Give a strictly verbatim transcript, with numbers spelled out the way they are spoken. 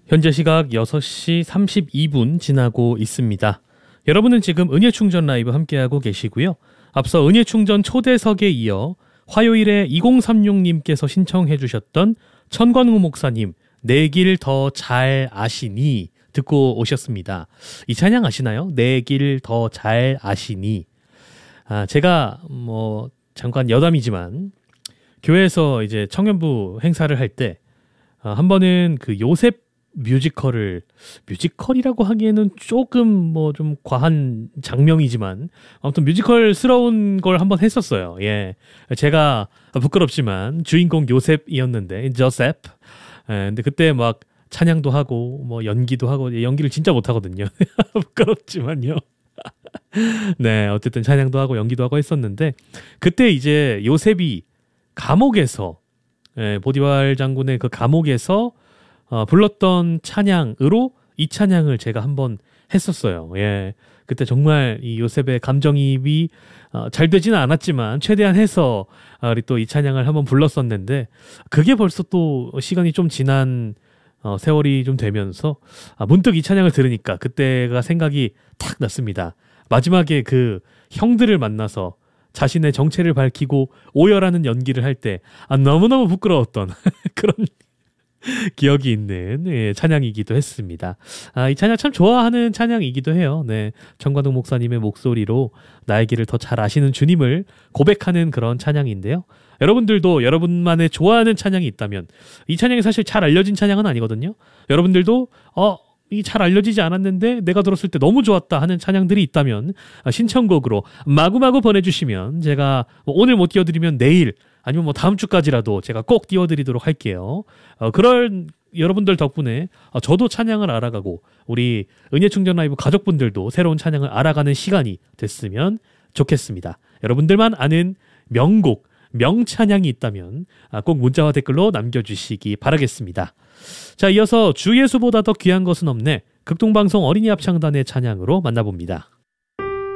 현재 시각 여섯 시 삼십이 분 지나고 있습니다. 여러분은 지금 은혜충전 라이브 함께하고 계시고요. 앞서 은혜충전 초대석에 이어 화요일에 이공삼육님께서 신청해 주셨던 천관우 목사님 내 길 더 잘 아시니 듣고 오셨습니다. 이 찬양 아시나요? 내 길 더 잘 아시니. 아, 제가 뭐 잠깐 여담이지만 교회에서 이제 청년부 행사를 할 때 한 번은 그 요셉 뮤지컬을 뮤지컬이라고 하기에는 조금 뭐 좀 과한 장면이지만 아무튼 뮤지컬스러운 걸 한번 했었어요. 예, 제가 부끄럽지만 주인공 요셉이었는데 조셉. 예, 근데 그때 막 찬양도 하고 뭐 연기도 하고 연기를 진짜 못하거든요. 부끄럽지만요. 네, 어쨌든 찬양도 하고 연기도 하고 했었는데 그때 이제 요셉이 감옥에서 예, 보디발 장군의 그 감옥에서 어, 불렀던 찬양으로 이 찬양을 제가 한번 했었어요. 예, 그때 정말 이 요셉의 감정이입이 어, 잘 되지는 않았지만 최대한 해서 어, 우리 또 이 찬양을 한번 불렀었는데 그게 벌써 또 시간이 좀 지난 어, 세월이 좀 되면서 아, 문득 이 찬양을 들으니까 그때가 생각이 탁 났습니다. 마지막에 그 형들을 만나서 자신의 정체를 밝히고 오열하는 연기를 할 때 아, 너무너무 부끄러웠던 그런 기억이 있는 예, 찬양이기도 했습니다. 아, 이 찬양 참 좋아하는 찬양이기도 해요. 네, 정관웅 목사님의 목소리로 나의 길을 더 잘 아시는 주님을 고백하는 그런 찬양인데요. 여러분들도 여러분만의 좋아하는 찬양이 있다면 이 찬양이 사실 잘 알려진 찬양은 아니거든요. 여러분들도 어, 이 잘 알려지지 않았는데 내가 들었을 때 너무 좋았다 하는 찬양들이 있다면 신청곡으로 마구마구 보내주시면 제가 오늘 못 띄워드리면 내일 아니면 뭐 다음 주까지라도 제가 꼭 띄워드리도록 할게요. 어, 그런 여러분들 덕분에 어, 저도 찬양을 알아가고 우리 은혜충전 라이브 가족분들도 새로운 찬양을 알아가는 시간이 됐으면 좋겠습니다. 여러분들만 아는 명곡, 명찬양이 있다면 아, 꼭 문자와 댓글로 남겨주시기 바라겠습니다. 자, 이어서 주 예수보다 더 귀한 것은 없네 극동방송 어린이 합창단의 찬양으로 만나봅니다.